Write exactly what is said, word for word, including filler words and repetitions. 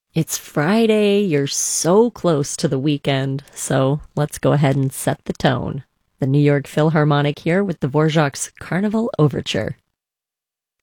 It's Friday, you're so close to the weekend, so let's go ahead and set the tone. The New York Philharmonic here with the Dvorak's Carnival Overture.